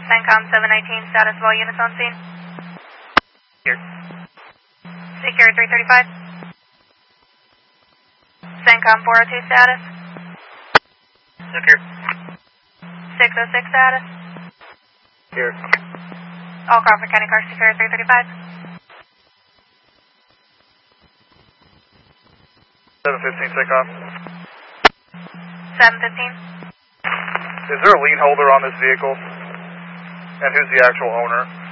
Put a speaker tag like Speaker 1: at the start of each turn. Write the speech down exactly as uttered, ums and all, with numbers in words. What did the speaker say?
Speaker 1: CENTCOM seven nineteen, status of all units on scene.
Speaker 2: Here.
Speaker 1: Secure three thirty-five. CENTCOM four oh two, status.
Speaker 2: Secure.
Speaker 1: six oh six, status.
Speaker 2: Here.
Speaker 1: All Crawford County cars secure three thirty-five.
Speaker 2: seven fifteen, CENTCOM.
Speaker 1: seven fifteen.
Speaker 2: Is there a lien holder on this vehicle? And who's the actual owner?